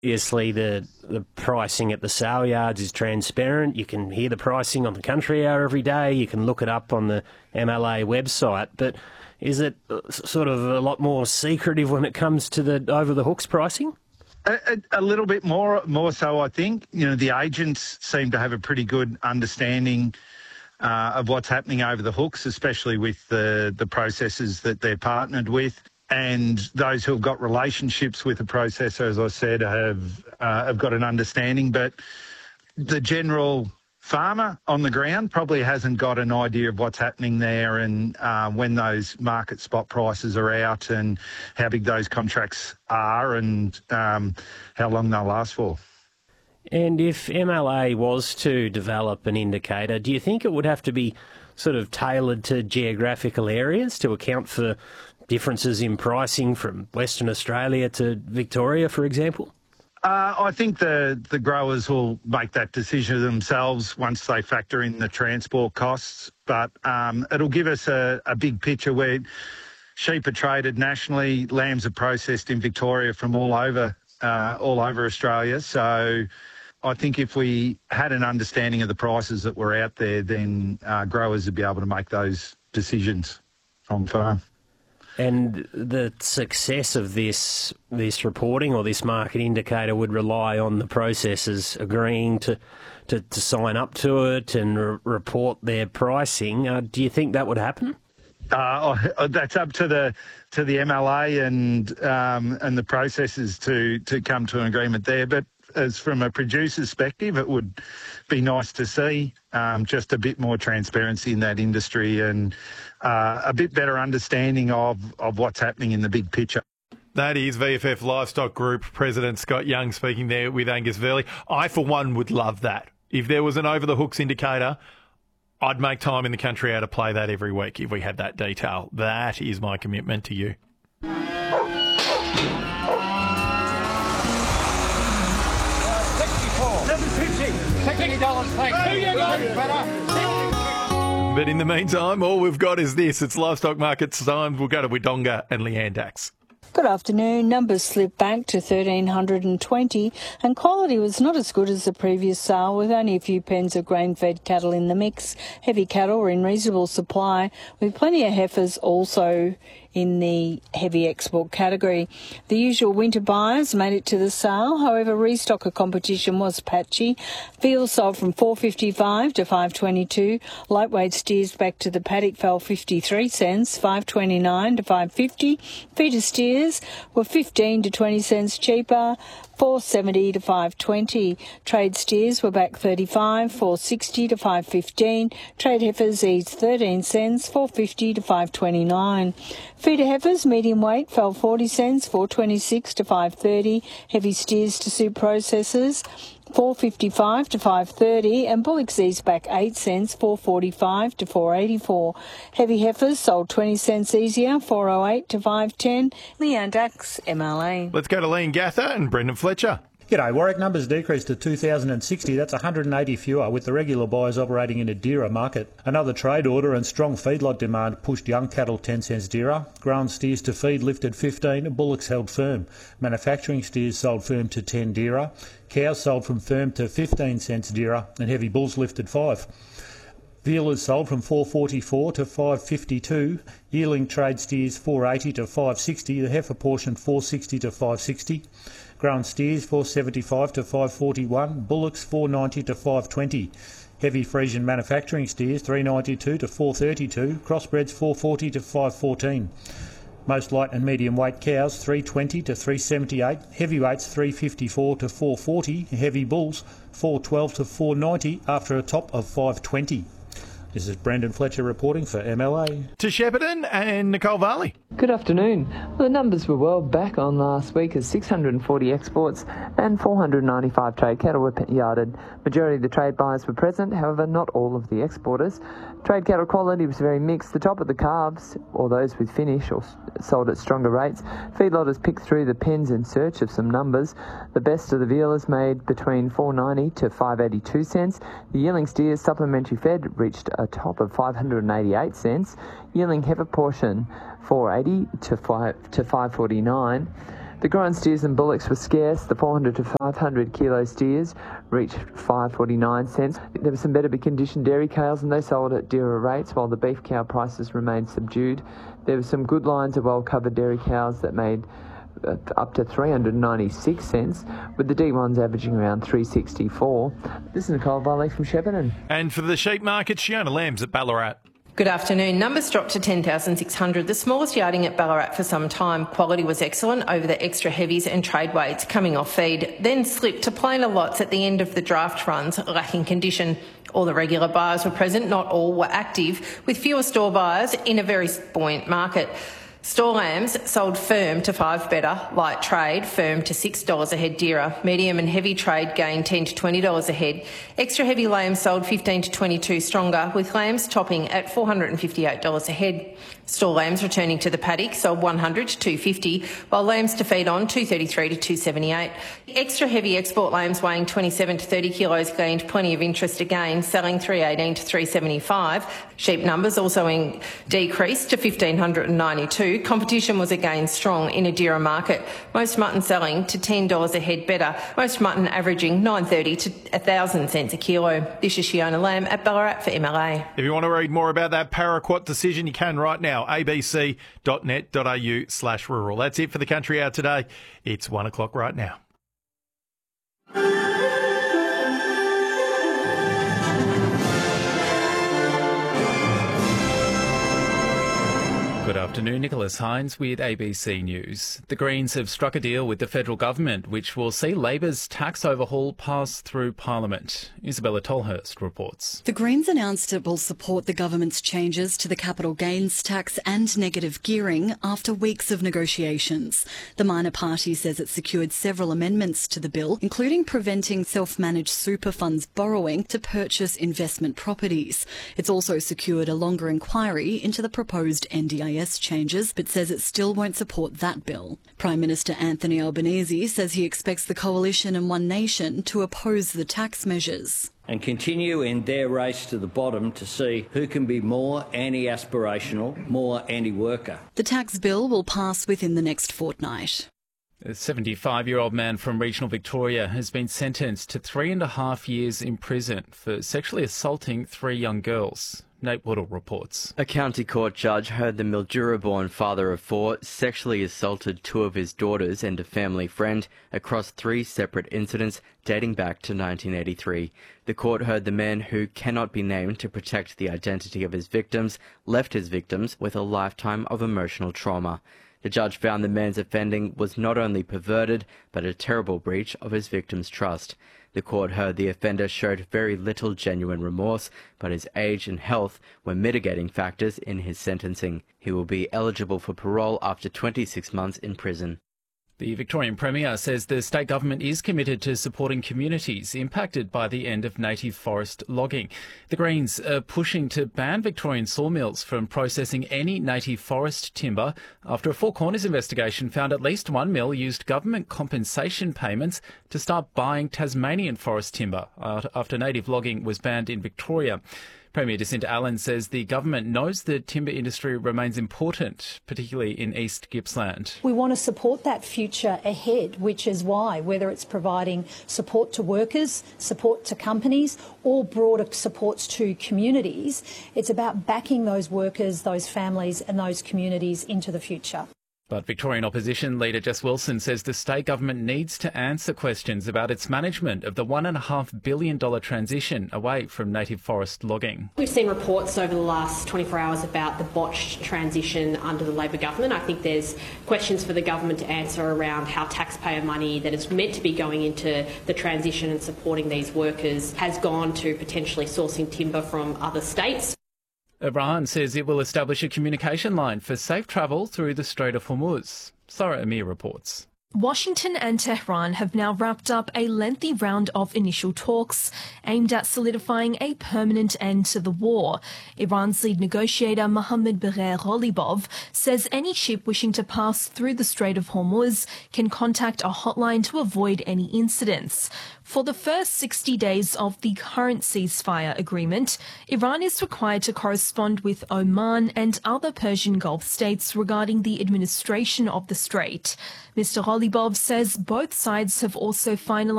Obviously, the pricing at the sale yards is transparent. You can hear the pricing on the Country Hour every day. You can look it up on the MLA website. But is it sort of a lot more secretive when it comes to the over-the-hooks pricing? A little bit more so, I think. You know, the agents seem to have a pretty good understanding of what's happening over the hooks, especially with the processors that they're partnered with. And those who have got relationships with the processor, as I said, have got an understanding. But the general farmer on the ground probably hasn't got an idea of what's happening there and when those market spot prices are out and how big those contracts are and how long they'll last for. And if MLA was to develop an indicator, do you think it would have to be sort of tailored to geographical areas to account for differences in pricing from Western Australia to Victoria, for example? I think the growers will make that decision themselves once they factor in the transport costs. But it'll give us a big picture where sheep are traded nationally, lambs are processed in Victoria from all over Australia. So I think if we had an understanding of the prices that were out there, then growers would be able to make those decisions on farm. And the success of this reporting or this market indicator would rely on the processors agreeing to sign up to it and report their pricing. Do you think that would happen? That's up to the MLA and the processors to come to an agreement there. But as from a producer's perspective, it would be nice to see just a bit more transparency in that industry and a bit better understanding of what's happening in the big picture. That is VFF Livestock Group President Scott Young speaking there with Angus Verley. I, for one, would love that. If there was an over-the-hooks indicator, I'd make time in the Country Hour to play that every week if we had that detail. That is my commitment to you. But in the meantime, all we've got is this. It's Livestock Markets time. We'll go to Wodonga and Leanne Dax. Good afternoon. Numbers slipped back to 1,320 and quality was not as good as the previous sale with only a few pens of grain-fed cattle in the mix. Heavy cattle were in reasonable supply with plenty of heifers also in the heavy export category. The usual winter buyers made it to the sale. However, restocker competition was patchy. Veal sold from $4.55 to $5.22. Lightweight steers back to the paddock fell 53 cents, $5.29 to $5.50. Feeder steers were 15 to 20 cents cheaper, $4.70 to $5.20. Trade steers were back 35, $4.60 to $5.15. Trade heifers eased 13 cents, $4.50 to $5.29. Feeder heifers, medium weight, fell 40 cents, $4.26 to $5.30. Heavy steers to suit processors, $4.55 to $5.30, and bullocks eased back 8 cents, $4.45 to $4.84. Heavy heifers sold 20 cents easier, $4.08 to $5.10. Leanne Dax, MLA. Let's go to Lean Gather and Brendan Fletcher. G'day. Warwick numbers decreased to 2,060. That's 180 fewer, with the regular buyers operating in a dearer market. Another trade order and strong feedlot demand pushed young cattle 10 cents dearer. Grown steers to feed lifted 15, and bullocks held firm. Manufacturing steers sold firm to 10 dearer. Cows sold from firm to 15 cents dearer, and heavy bulls lifted 5. Veal is sold from $4.44 to $5.52. Yearling trade steers $4.80 to $5.60. The heifer portion $4.60 to $5.60. Grown steers $4.75 to $5.41. Bullocks $4.90 to $5.20. Heavy Friesian manufacturing steers $3.92 to $4.32. Crossbreds $4.40 to $5.14. Most light and medium weight cows $3.20 to $3.78. Heavyweights $3.54 to $4.40. Heavy bulls $4.12 to $4.90 after a top of $5.20. This is Brendan Fletcher reporting for MLA. To Shepparton and Nicole Varley. Good afternoon. Well, the numbers were well back on last week as 640 exports and 495 trade cattle were yarded. Majority of the trade buyers were present, however not all of the exporters. Trade cattle quality was very mixed. The top of the calves, or those with finish or sold at stronger rates, feedlotters picked through the pens in search of some numbers. The best of the vealers made between $4.90 to $5.82 cents. The yearling steers supplementary fed reached a top of 588 cents. Yearling heifer portion $4.80 to $5.49. The grind steers and bullocks were scarce. The 400 to 500 kilo steers reached 5.49 cents. There were some better conditioned dairy cows and they sold at dearer rates, while the beef cow prices remained subdued. There were some good lines of well-covered dairy cows that made up to 396 cents, with the D1s averaging around 364. This is Nicole Volley from Shepparton. And for the sheep market, Shiona Lambs at Ballarat. Good afternoon. Numbers dropped to 10,600, the smallest yarding at Ballarat for some time. Quality was excellent over the extra heavies and trade weights coming off feed, then slipped to plainer lots at the end of the draft runs, lacking condition. All the regular buyers were present, not all were active, with fewer store buyers in a very buoyant market. Store lambs sold firm to 5 better, light trade firm to $6 a head dearer, medium and heavy trade gained $10 to $20 a head. Extra heavy lambs sold 15 to 22 stronger, with lambs topping at $458 a head. Store lambs returning to the paddock sold 100 to 250, while lambs to feed on 233 to 278. Extra heavy export lambs weighing 27 to 30 kilos gained plenty of interest again, selling 318 to 375. Sheep numbers also decreased to 1,592. Competition was again strong in a dearer market. Most mutton selling to $10 a head better, most mutton averaging $9.30 to 1,000 cents a kilo. This is Shiona Lamb at Ballarat for MLA. If you want to read more about that Paraquat decision, you can right now, abc.net.au/rural. That's it for the Country Hour today. It's 1 o'clock right now. Good afternoon, Nicholas Hines with ABC News. The Greens have struck a deal with the federal government which will see Labor's tax overhaul pass through Parliament. Isabella Tolhurst reports. The Greens announced it will support the government's changes to the capital gains tax and negative gearing after weeks of negotiations. The minor party says it secured several amendments to the bill, including preventing self-managed super funds borrowing to purchase investment properties. It's also secured a longer inquiry into the proposed NDIS changes, but says it still won't support that bill. Prime Minister Anthony Albanese says he expects the Coalition and One Nation to oppose the tax measures. And continue in their race to the bottom to see who can be more anti-aspirational, more anti-worker. The tax bill will pass within the next fortnight. A 75-year-old man from regional Victoria has been sentenced to 3.5 years in prison for sexually assaulting 3 young girls. Nate Woodall reports. A county court judge heard the Mildura-born father of 4 sexually assaulted 2 of his daughters and a family friend across 3 separate incidents dating back to 1983. The court heard the man, who cannot be named to protect the identity of his victims, left his victims with a lifetime of emotional trauma. The judge found the man's offending was not only perverted, but a terrible breach of his victims' trust. The court heard the offender showed very little genuine remorse, but his age and health were mitigating factors in his sentencing. He will be eligible for parole after 26 months in prison. The Victorian Premier says the state government is committed to supporting communities impacted by the end of native forest logging. The Greens are pushing to ban Victorian sawmills from processing any native forest timber after a Four Corners investigation found at least one mill used government compensation payments to start buying Tasmanian forest timber after native logging was banned in Victoria. Premier Jacinta Allen says the government knows the timber industry remains important, particularly in East Gippsland. We want to support that future ahead, which is why, whether it's providing support to workers, support to companies, or broader supports to communities, it's about backing those workers, those families and those communities into the future. But Victorian opposition leader Jess Wilson says the state government needs to answer questions about its management of the $1.5 billion transition away from native forest logging. We've seen reports over the last 24 hours about the botched transition under the Labor government. I think there's questions for the government to answer around how taxpayer money that is meant to be going into the transition and supporting these workers has gone to potentially sourcing timber from other states. Iran says it will establish a communication line for safe travel through the Strait of Hormuz. Sarah Amir reports. Washington and Tehran have now wrapped up a lengthy round of initial talks aimed at solidifying a permanent end to the war. Iran's lead negotiator Mohammad Bagher Ghalibaf says any ship wishing to pass through the Strait of Hormuz can contact a hotline to avoid any incidents. For the first 60 days of the current ceasefire agreement, Iran is required to correspond with Oman and other Persian Gulf states regarding the administration of the strait. Mr. Ghalibaf Ghalibov says both sides have also finalised